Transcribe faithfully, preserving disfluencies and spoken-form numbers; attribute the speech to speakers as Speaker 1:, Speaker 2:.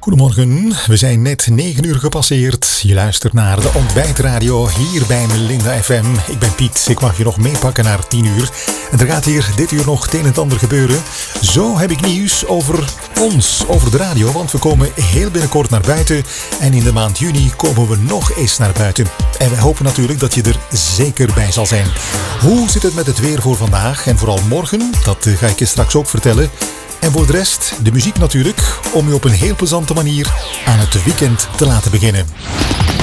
Speaker 1: Goedemorgen, we zijn net negen uur gepasseerd. Je luistert naar de Ontbijtradio hier bij Melinda F M. Ik ben Piet, ik mag je nog meepakken naar tien uur. En er gaat hier dit uur nog het een en het ander gebeuren. Zo heb ik nieuws over ons, over de radio, want we komen heel binnenkort naar buiten. En in de maand juni komen we nog eens naar buiten. En wij hopen natuurlijk dat je er zeker bij zal zijn. Hoe zit het met het weer voor vandaag en vooral morgen? Dat ga ik je straks ook vertellen. En voor de rest, de muziek natuurlijk, om je op een heel plezante manier aan het weekend te laten beginnen.